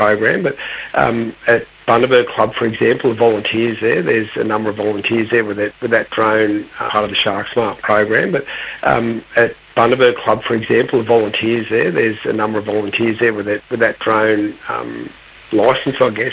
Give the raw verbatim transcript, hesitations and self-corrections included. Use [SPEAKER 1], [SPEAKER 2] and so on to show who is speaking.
[SPEAKER 1] program, but um, at Bundaberg Club, for example, the volunteers there, there's a number of volunteers there with that, with that drone, uh, part of the Shark Smart program, but um, at Bundaberg Club, for example, the volunteers there, there's a number of volunteers there with that, with that drone um, licence, I guess.